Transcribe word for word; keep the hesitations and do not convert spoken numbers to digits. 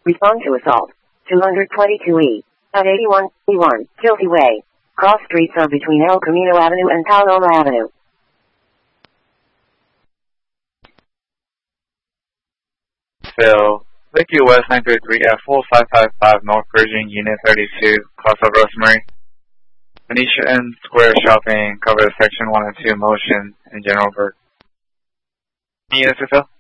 Respond to assault. two twenty-two E. At eighty-one E one, Chilty Way. Cross streets are between El Camino Avenue and Paloma Avenue. Phil, Vicky West nine three three F five five five North Virgin, Unit thirty-two, Casa Rosemary. Venetian Square Shopping covers Section one and two motion and general work. Any answer, Phil?